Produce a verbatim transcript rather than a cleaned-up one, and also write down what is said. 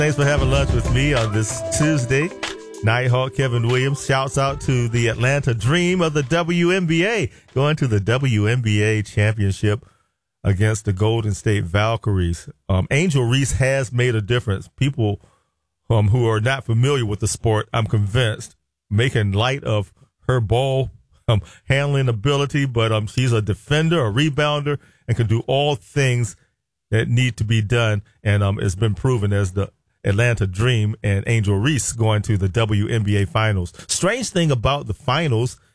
Thanks for having lunch with me on this Tuesday. Nighthawk Kevin Williams. Shouts out to the Atlanta Dream of the W N B A going to the W N B A championship against the Golden State Valkyries. Um, Angel Reese has made a difference. People um, who are not familiar with the sport, I'm convinced, making light of her ball um, handling ability, but um, she's a defender, a rebounder, and can do all things that need to be done. And um, it's been proven as the Atlanta Dream and Angel Reese going to the W N B A Finals. Strange thing about the finals